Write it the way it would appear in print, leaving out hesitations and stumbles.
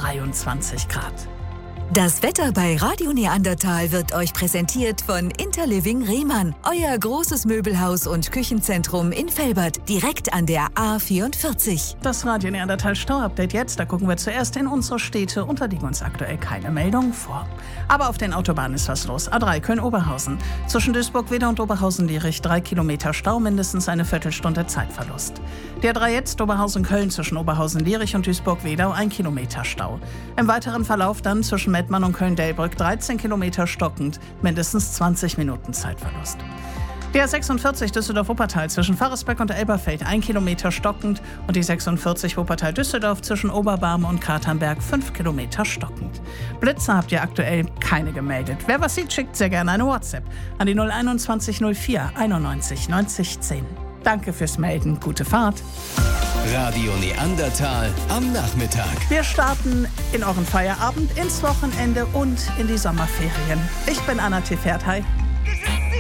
23 Grad. Das Wetter bei Radio Neandertal wird euch präsentiert von Interliving Rehmann, euer großes Möbelhaus und Küchenzentrum in Velbert, direkt an der A44. Das Radio Neandertal Stau-Update jetzt, da gucken wir zuerst in unsere Städte und da liegen uns aktuell keine Meldungen vor. Aber auf den Autobahnen ist was los. A3 Köln-Oberhausen. Zwischen Duisburg-Wedau und Oberhausen-Lierich 3 Kilometer Stau, mindestens eine Viertelstunde Zeitverlust. Der A3 jetzt Oberhausen-Köln zwischen Oberhausen-Lierich und Duisburg-Wedau 1 Kilometer Stau. Im weiteren Verlauf dann zwischen Mettmann und Köln-Delbrück 13 Kilometer stockend, mindestens 20 Minuten Zeitverlust. Der 46 Düsseldorf-Wuppertal zwischen Pfarrersberg und Elberfeld 1 Kilometer stockend und die 46 Wuppertal-Düsseldorf zwischen Oberbarm und Katernberg 5 Kilometer stockend. Blitze habt ihr aktuell keine gemeldet. Wer was sieht, schickt sehr gerne eine WhatsApp an die 021 04 91 90 10. Danke fürs Melden, gute Fahrt. Radio Neandertal am Nachmittag. Wir starten in euren Feierabend, ins Wochenende und in die Sommerferien. Ich bin Anna T. Ferthey.